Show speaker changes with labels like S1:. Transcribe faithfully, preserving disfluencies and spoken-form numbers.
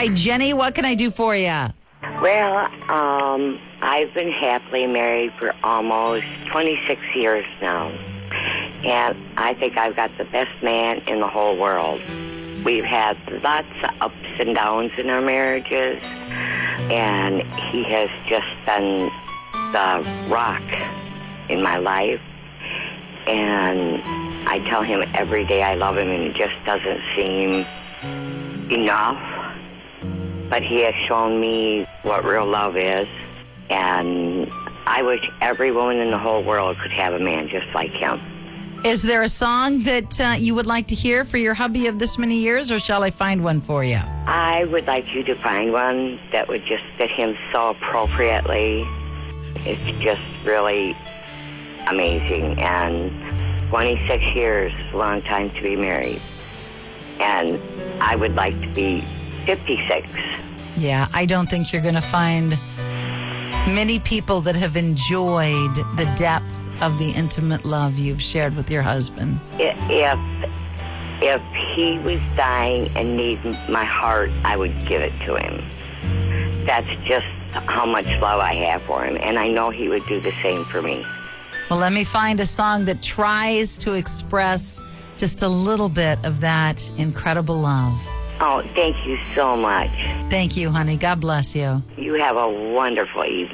S1: Hi, Jenny. What can I do for you?
S2: Well, um, I've been happily married for almost twenty-six years now. And I think I've got the best man in the whole world. We've had lots of ups and downs in our marriages. And he has just been the rock in my life. And I tell him every day I love him, and it just doesn't seem enough. But he has shown me what real love is, and I wish every woman in the whole world could have a man just like him.
S1: Is there a song that uh, you would like to hear for your hubby of this many years, or shall I find one for you?
S2: I would like you to find one that would just fit him so appropriately. It's just really amazing, and twenty-six years is a long time to be married. And I would like to be fifty-six.
S1: Yeah, I don't think you're going to find many people that have enjoyed the depth of the intimate love you've shared with your husband.
S2: If if he was dying and needed my heart, I would give it to him. That's just how much love I have for him, and I know he would do the same for me.
S1: Well, let me find a song that tries to express just a little bit of that incredible love.
S2: Oh, thank you so much.
S1: Thank you, honey. God bless you.
S2: You have a wonderful evening.